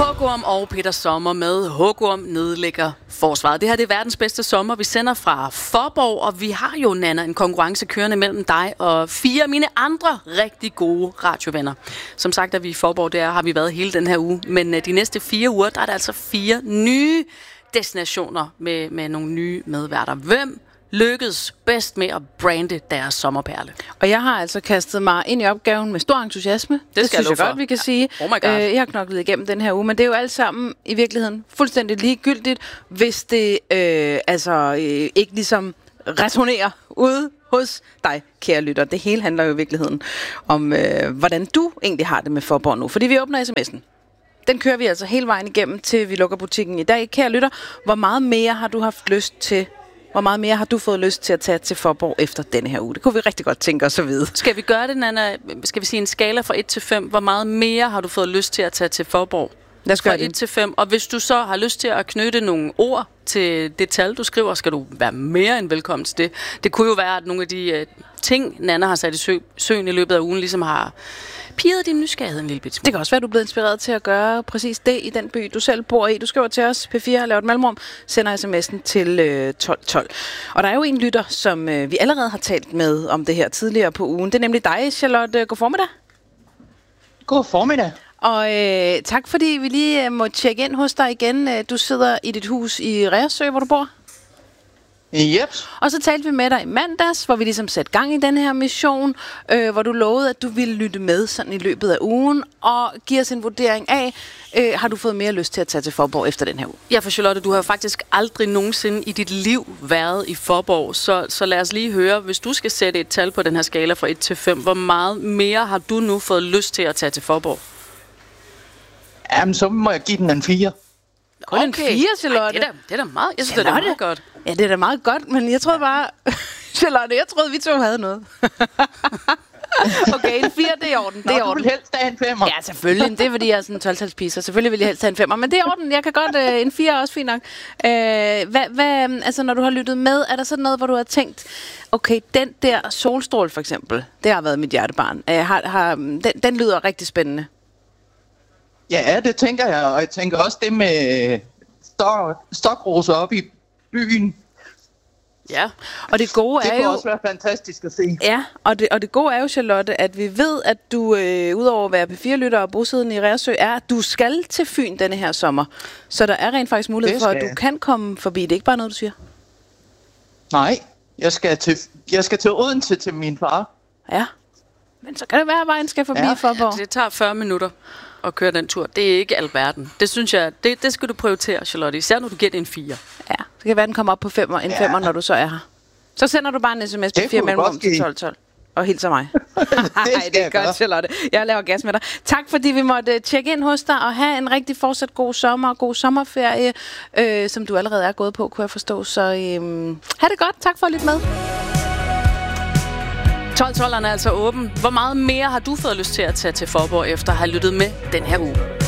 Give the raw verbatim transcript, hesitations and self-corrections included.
Hugorm og Peter Sommer med Hugorm nedlægger forsvaret. Det her det er verdens bedste sommer. Vi sender fra Fåborg, og vi har jo, Nanna, en konkurrence kørende mellem dig og fire af mine andre rigtig gode radiovenner. Som sagt er vi i Fåborg, der har vi været hele den her uge. Men de næste fire uger, der er der altså fire nye destinationer med, med nogle nye medværter. Hvem lykkedes bedst med at brande deres sommerperle? Og jeg har altså kastet mig ind i opgaven med stor entusiasme. Det, det synes jeg godt, vi kan ja. sige. Oh my God. Øh, jeg har knoklet igennem den her uge, men det er jo alt sammen i virkeligheden fuldstændig ligegyldigt, hvis det øh, altså øh, ikke ligesom resonerer ude hos dig, kære lytter. Det hele handler jo i virkeligheden om, øh, hvordan du egentlig har det med Fåborg nu. Fordi vi åbner sms'en. Den kører vi altså hele vejen igennem, til vi lukker butikken i dag. Kære lytter, hvor meget mere har du haft lyst til Hvor meget mere har du fået lyst til at tage til Fåborg efter denne her uge? Det kunne vi rigtig godt tænke os at vide. Skal vi gøre det, Nanna? Skal vi sige en skala fra et til fem? Hvor meget mere har du fået lyst til at tage til Fåborg? Lad os gøre fra det. et til fem. Og hvis du så har lyst til at knytte nogle ord til det tal, du skriver, skal du være mere end velkommen til det. Det kunne jo være, at nogle af de uh, ting, Nanna har sat i sø- søen i løbet af ugen, ligesom har pirret din nysgerrighed en lille bit smule. Det kan også være, at du er blevet inspireret til at gøre præcis det i den by, du selv bor i. Du skriver til os, P fire har lavet et mellemrum, sender sms'en til øh, tolv tolv. Og der er jo en lytter, som øh, vi allerede har talt med om det her tidligere på ugen. Det er nemlig dig, Charlotte. God formiddag. God formiddag. Og øh, tak, fordi vi lige øh, må tjekke ind hos dig igen. Du sidder i dit hus i Reersø, hvor du bor. Yep. Og så talte vi med dig i mandags, hvor vi ligesom satte gang i den her mission, øh, hvor du lovede, at du ville lytte med sådan i løbet af ugen, og give os en vurdering af, øh, har du fået mere lyst til at tage til Fåborg efter den her uge? Ja, for Charlotte, du har jo faktisk aldrig nogensinde i dit liv været i Fåborg, så, så lad os lige høre, hvis du skal sætte et tal på den her skala fra et til fem, hvor meget mere har du nu fået lyst til at tage til Fåborg? Jamen, så må jeg give den en fire. Kun okay. en fire, Charlotte? Ej, det, er da, det er da meget. Jeg synes, Charlotte. det er meget godt. Ja, det er da meget godt, men jeg troede bare... Charlotte, jeg troede, vi to havde noget. Okay, en fire, det er i orden. Det er Nå, du vil helst have en femmer. Ja, selvfølgelig. Det er, fordi jeg er sådan en tolv-talspige, så selvfølgelig vil jeg helst have en femmer. Men det er i orden. Jeg kan godt... Øh, en fire er også fint nok. Øh, hvad, hvad, altså, når du har lyttet med, er der sådan noget, hvor du har tænkt, okay, den der solstråle for eksempel, det har været mit hjertebarn. Øh, har, har, den, den lyder rigtig spændende. Ja, det tænker jeg. Og jeg tænker også det med stok, stokroser op i byen. Ja, og det gode det er kunne jo også være fantastisk at se. Ja, og det, og det gode er jo, Charlotte, at vi ved, at du, øh, udover at være P fire-lytter og bosiddende i Reersø, er, at du skal til Fyn denne her sommer. Så der er rent faktisk mulighed for, at du kan komme forbi. Det er ikke bare noget, du siger? Nej, jeg skal til, jeg skal til Odense til min far. Ja, men så kan det være, at vejen skal forbi ja. Fåborg. Ja, det tager fyrre minutter at køre den tur. Det er ikke alverden. Det synes jeg, det, det skal du prioritere, Charlotte. Især når du giver det en fire. Ja, det kan være, den kommer op på femmer, en ja. femmer, når du så er her. Så sender du bare en sms til fire mellemrum til tolv tolv. Og hilser mig. Nej, det er godt, gøre. Charlotte. Jeg laver gas med dig. Tak, fordi vi måtte tjekke ind hos dig og have en rigtig fortsat god sommer og god sommerferie, øh, som du allerede er gået på, kunne jeg forstå. Så øh, ha' det godt. Tak for at lytte med. tolv tolv er altså åben. Hvor meget mere har du fået lyst til at tage til Fåborg efter at have lyttet med den her uge?